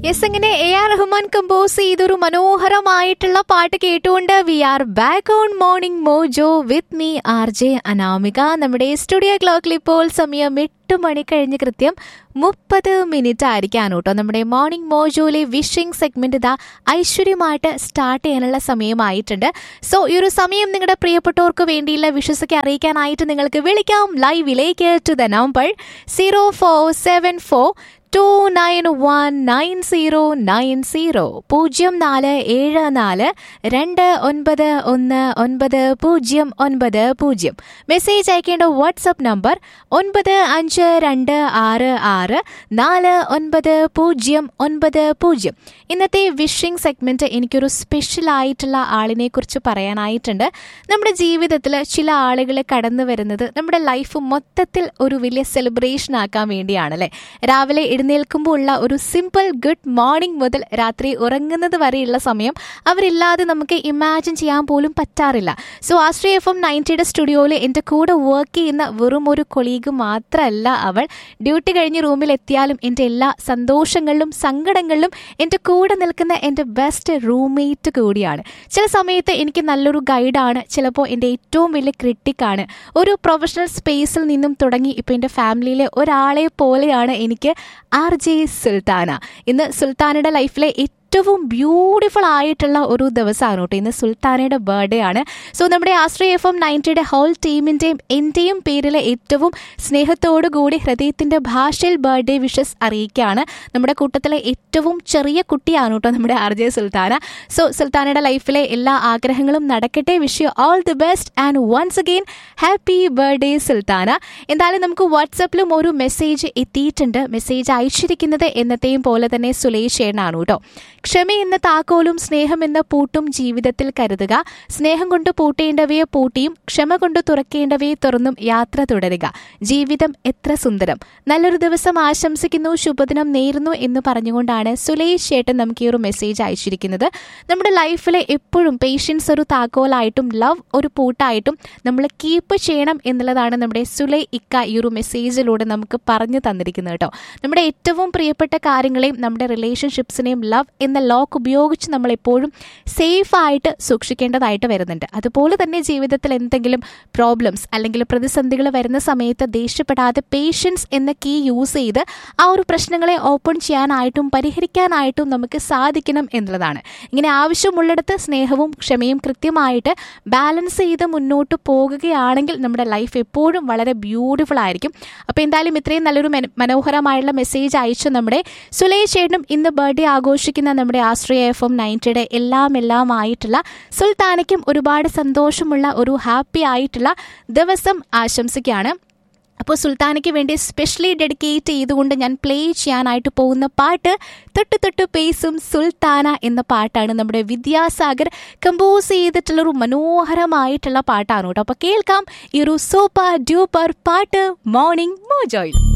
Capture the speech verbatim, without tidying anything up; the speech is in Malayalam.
യെസ്, അങ്ങനെ എ ആർ റഹ്മാൻ കമ്പോസ് ചെയ്തൊരു മനോഹരമായിട്ടുള്ള പാട്ട് കേട്ടുകൊണ്ട് V are back on morning mojo with me R J Anamika. നമ്മുടെ സ്റ്റുഡിയോ ക്ലോക്കിൽ ഇപ്പോൾ സമയം എട്ട് മണി കഴിഞ്ഞ് കൃത്യം മുപ്പത് മിനിറ്റ് ആയിരിക്കാണ് കേട്ടോ. നമ്മുടെ മോർണിംഗ് മോജോയിലെ വിഷിംഗ് സെഗ്മെന്റ് ഇതാ ഐശ്വര്യമായിട്ട് സ്റ്റാർട്ട് ചെയ്യാനുള്ള സമയമായിട്ടുണ്ട്. സോ ഈ ഒരു സമയം നിങ്ങളുടെ പ്രിയപ്പെട്ടവർക്ക് വേണ്ടിയുള്ള വിഷസൊക്കെ അറിയിക്കാനായിട്ട് നിങ്ങൾക്ക് വിളിക്കാം ലൈവിലേക്ക് to the number zero four seven four to nine one nine zero nine zero പൂജ്യം നാല് ഏഴ് നാല് രണ്ട് ഒൻപത് ഒന്ന് ഒൻപത് പൂജ്യം ഒൻപത് പൂജ്യം. മെസ്സേജ് അയക്കേണ്ട വാട്സപ്പ് നമ്പർ ഒൻപത് അഞ്ച് രണ്ട് ആറ് ആറ് നാല് ഒൻപത് പൂജ്യം ഒൻപത് പൂജ്യം. ഇന്നത്തെ വിഷിംഗ് സെഗ്മെന്റ് എനിക്കൊരു സ്പെഷ്യൽ ആയിട്ടുള്ള ആളിനെ കുറിച്ച് പറയാനായിട്ടുണ്ട്. നമ്മുടെ ജീവിതത്തിൽ ചില ആളുകൾ കടന്നു വരുന്നത് നമ്മുടെ ലൈഫ് മൊത്തത്തിൽ ഒരു വലിയ സെലിബ്രേഷൻ ആക്കാൻ വേണ്ടിയാണല്ലേ. രാവിലെ എഴുന്നേൽക്കുമ്പോൾ ഉള്ള ഒരു സിമ്പിൾ ഗുഡ് മോർണിംഗ് മുതൽ രാത്രി ഉറങ്ങുന്നത് വരെയുള്ള സമയം അവരില്ലാതെ നമുക്ക് ഇമാജിൻ ചെയ്യാൻ പോലും പറ്റാറില്ല. സോ ആശ്രയ എഫ് എം നയൻറ്റിയുടെ സ്റ്റുഡിയോയിൽ എൻ്റെ കൂടെ വർക്ക് ചെയ്യുന്ന വെറും ഒരു കൊളീഗ് മാത്രമല്ല അവൾ. ഡ്യൂട്ടി കഴിഞ്ഞ് റൂമിൽ എത്തിയാലും എൻ്റെ എല്ലാ സന്തോഷങ്ങളിലും സങ്കടങ്ങളിലും എൻ്റെ കൂടെ നിൽക്കുന്ന എൻ്റെ ബെസ്റ്റ് റൂംമേറ്റ് കൂടിയാണ്. ചില സമയത്ത് എനിക്ക് നല്ലൊരു ഗൈഡാണ്, ചിലപ്പോൾ എൻ്റെ ഏറ്റവും വലിയ ക്രിട്ടിക്കാണ്. ഒരു പ്രൊഫഷണൽ സ്പേസിൽ നിന്നും തുടങ്ങി ഇപ്പോൾ എൻ്റെ ഫാമിലിയിലെ ഒരാളെ പോലെയാണ് എനിക്ക് ആർ ജെ സുൽത്താന. ഇന്ന് സുൽത്താനയുടെ ലൈഫിലെ ഏറ്റവും ബ്യൂട്ടിഫുൾ ആയിട്ടുള്ള ഒരു ദിവസമാണ് കേട്ടോ. ഇന്ന് സുൽത്താനയുടെ ബർത്ത്ഡേ ആണ്. സോ നമ്മുടെ ആശ്രയ എഫ് എം നയൻറ്റിയുടെ ഹോൾ ടീമിൻ്റെയും എൻ്റെയും പേരിൽ ഏറ്റവും സ്നേഹത്തോടു കൂടി ഹൃദയത്തിൻ്റെ ഭാഷയിൽ ബർത്ത്ഡേ വിഷസ് അറിയിക്കുകയാണ്. നമ്മുടെ കൂട്ടത്തിലെ ഏറ്റവും ചെറിയ കുട്ടിയാണ് കേട്ടോ നമ്മുടെ ആർ ജെ സുൽത്താന. സോ സുൽത്താനയുടെ ലൈഫിലെ എല്ലാ ആഗ്രഹങ്ങളും നടക്കട്ടെ. Wish you all the best and once again happy birthday Sultana. എന്തായാലും നമുക്ക് വാട്സപ്പിലും ഒരു മെസ്സേജ് എത്തിയിട്ടുണ്ട്. മെസ്സേജ് അയച്ചിരിക്കുന്നത് എന്നത്തെയും പോലെ തന്നെ സുലേഷ് ചേട്ടനാണ് കേട്ടോ. ക്ഷമ എന്ന താക്കോലും സ്നേഹം എന്ന പൂട്ടും ജീവിതത്തിൽ കരുതുക. സ്നേഹം കൊണ്ട് പൂട്ടേണ്ടവയെ പൂട്ടിയും ക്ഷമ കൊണ്ട് തുറക്കേണ്ടവയെ തുറന്നും യാത്ര തുടരുക. ജീവിതം എത്ര സുന്ദരം. നല്ലൊരു ദിവസം ആശംസിക്കുന്നു, ശുഭദിനം നേരുന്നു എന്ന് പറഞ്ഞുകൊണ്ടാണ് സുലേഷ് ചേട്ടൻ നമുക്ക് ഈ ഒരു മെസ്സേജ് അയച്ചിരിക്കുന്നത്. നമ്മുടെ ലൈഫിലെ എപ്പോഴും പേഷ്യൻസ് ഒരു താക്കോലായിട്ടും ലവ് ഒരു പൂട്ടായിട്ടും നമ്മൾ കീപ്പ് ചെയ്യണം എന്നുള്ളതാണ് നമ്മുടെ സുലൈ ഇക്ക ഈ ഒരു മെസ്സേജിലൂടെ നമുക്ക് പറഞ്ഞു തന്നിരിക്കുന്നത് കേട്ടോ. നമ്മുടെ ഏറ്റവും പ്രിയപ്പെട്ട കാര്യങ്ങളെയും നമ്മുടെ റിലേഷൻഷിപ്സിനെയും ലവ് എന്ന ലോക്ക് ഉപയോഗിച്ച് നമ്മൾ എപ്പോഴും സേഫായിട്ട് സൂക്ഷിക്കേണ്ടതായിട്ട് വരുന്നുണ്ട്. അതുപോലെ തന്നെ ജീവിതത്തിൽ എന്തെങ്കിലും പ്രോബ്ലംസ് അല്ലെങ്കിൽ പ്രതിസന്ധികൾ വരുന്ന സമയത്ത് ദേഷ്യപ്പെടാതെ പേഷ്യൻസ് എന്ന കീ യൂസ് ചെയ്ത് ആ ഒരു പ്രശ്നങ്ങളെ ഓപ്പൺ ചെയ്യാനായിട്ടും പരിഹരിക്കാനായിട്ടും നമുക്ക് സാധിക്കണം എന്നുള്ളതാണ്. ഇങ്ങനെ ആവശ്യമുള്ളിടത്ത് സ്നേഹവും ക്ഷമയും കൃത്യമായിട്ട് ബാലൻസ് ചെയ്ത് മുന്നോട്ട് പോകുകയാണെങ്കിൽ നമ്മുടെ ലൈഫ് എപ്പോഴും വളരെ ബ്യൂട്ടിഫുൾ ആയിരിക്കും. അപ്പോൾ എന്തായാലും ഇത്രയും നല്ലൊരു മനോഹരമായുള്ള മെസ്സേജ് അയച്ചു നമ്മുടെ സുലേഷ് ചേട്ടനും ഇന്ന് ബർത്ത്ഡേ ആഘോഷിക്കുന്ന നമ്മുടെ ആശ്രയ എഫ് എം നയൻറ്റിയുടെ എല്ലാം എല്ലാം ആയിട്ടുള്ള സുൽത്താനയ്ക്കും ഒരുപാട് സന്തോഷമുള്ള ഒരു ഹാപ്പി ആയിട്ടുള്ള ദിവസം ആശംസിക്കുകയാണ്. അപ്പോൾ സുൽത്താനയ്ക്ക് വേണ്ടി സ്പെഷ്യലി ഡെഡിക്കേറ്റ് ചെയ്തുകൊണ്ട് ഞാൻ പ്ലേ ചെയ്യാനായിട്ട് പോകുന്ന പാട്ട് തൊട്ട് തൊട്ട് പേസും സുൽത്താന എന്ന പാട്ടാണ്. നമ്മുടെ വിദ്യാസാഗർ കമ്പോസ് ചെയ്തിട്ടുള്ളൊരു മനോഹരമായിട്ടുള്ള പാട്ടാണ് കേട്ടോ. അപ്പോൾ കേൾക്കാം ഈ ഒരു സൂപ്പർ ഡ്യൂപ്പർ പാട്ട് മോർണിംഗ് മോജോയിൽ.